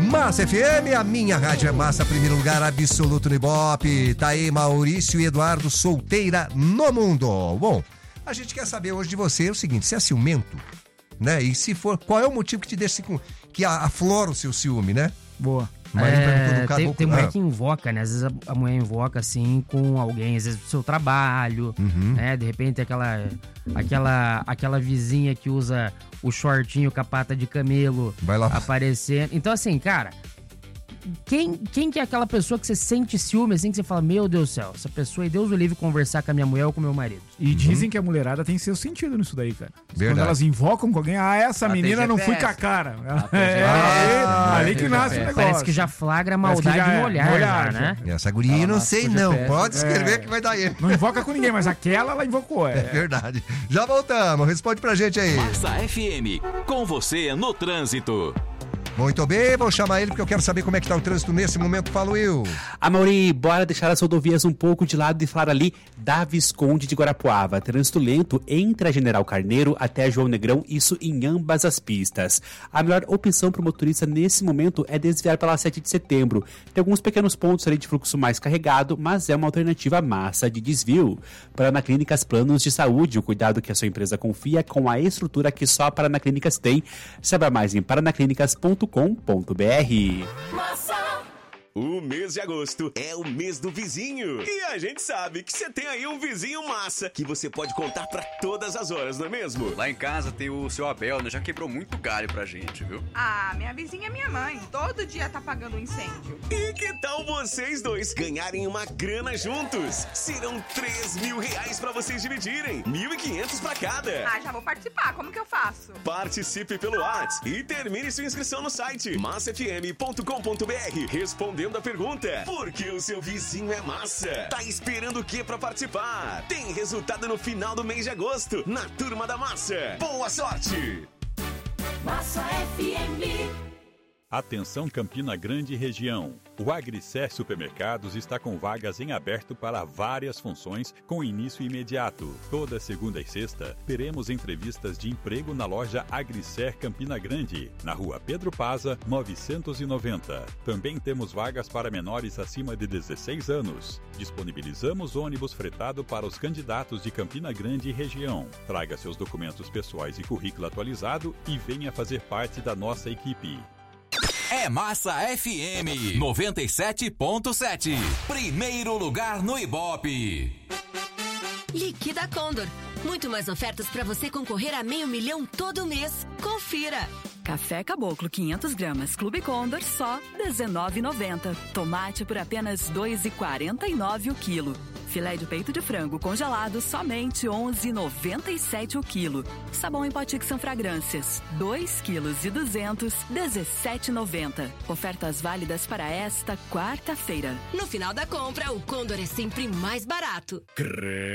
Massa FM, a minha rádio é massa, primeiro lugar absoluto no Ibope. Tá aí Maurício e Eduardo solteira no mundo. Bom, a gente quer saber hoje de você o seguinte, você é ciumento, né? E se for, qual é o motivo que te deixa que aflora o seu ciúme, né? Boa. Tem mulher que invoca, né? Às vezes a mulher invoca assim com alguém, às vezes do seu trabalho, né? De repente aquela vizinha que usa o shortinho com a pata de camelo vai lá aparecendo. Então assim, cara, quem que é aquela pessoa que você sente ciúme assim, que você fala, meu Deus do céu, essa pessoa aí, Deus o livre conversar com a minha mulher ou com o meu marido. E dizem que a mulherada tem seu sentido nisso daí, cara. Verdade. Quando elas invocam com alguém, essa menina não fui com a cara. Ali que nasce o negócio. Parece que já flagra a maldade no olhar, né? Essa guria não sei não, pode escrever que vai dar erro. Não invoca com ninguém, mas aquela ela invocou. É verdade. Já voltamos, responde pra gente aí. Massa FM, com você no trânsito. Muito bem, vou chamar ele porque eu quero saber como é que tá o trânsito nesse momento. Fala, Will. Mauri, bora deixar as rodovias um pouco de lado e falar ali da Visconde de Guarapuava. Trânsito lento entre a General Carneiro até João Negrão, isso em ambas as pistas. A melhor opção para o motorista nesse momento é desviar pela 7 de setembro. Tem alguns pequenos pontos ali de fluxo mais carregado, mas é uma alternativa massa de desvio. Paranaclínicas Planos de Saúde, o cuidado que a sua empresa confia com a estrutura que só a Paranaclínicas tem. Saiba mais em paranaclínicas.com.br. O mês de agosto é o mês do vizinho. E a gente sabe que você tem aí um vizinho massa que você pode contar pra todas as horas, não é mesmo? Lá em casa tem o seu Abel, né? Já quebrou muito galho pra gente, viu? Ah, minha vizinha é minha mãe. Todo dia tá apagando um incêndio. E que tal vocês dois ganharem uma grana juntos? Serão R$3.000 pra vocês dividirem. 1.500 pra cada. Ah, já vou participar. Como que eu faço? Participe pelo WhatsApp e termine sua inscrição no site massafm.com.br respondendo a pergunta: por que o seu vizinho é massa? Tá esperando o que pra participar? Tem resultado no final do mês de agosto, na Turma da Massa. Boa sorte! Massa FM. Atenção Campina Grande e região. O Agricer Supermercados está com vagas em aberto para várias funções com início imediato. Toda segunda e sexta teremos entrevistas de emprego na loja Agricer Campina Grande, na rua Pedro Paza, 990. Também temos vagas para menores acima de 16 anos. Disponibilizamos ônibus fretado para os candidatos de Campina Grande e região. Traga seus documentos pessoais e currículo atualizado e venha fazer parte da nossa equipe. É Massa FM 97.7. Primeiro lugar no Ibope. Liquida Condor. Muito mais ofertas para você concorrer a 500 mil todo mês. Confira. Café Caboclo 500 gramas Clube Condor só R$19,90. Tomate por apenas R$2,49 o quilo. Filé de peito de frango congelado somente R$11,97 o quilo. Sabão em pó Tixan Fragrâncias 2,2 kg R$17,90. Ofertas válidas para esta quarta-feira. No final da compra, o Condor é sempre mais barato.